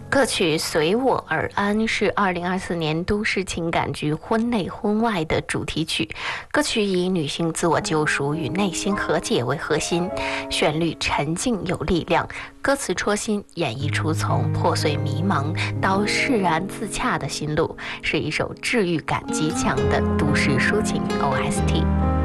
歌曲《随我而安》是2024年都市情感剧婚内婚外的主题曲。歌曲以女性自我救赎与内心和解为核心，旋律沉静有力量，歌词戳心，演绎出从破碎迷茫到释然自洽的心路，是一首治愈感极强的都市抒情 OST。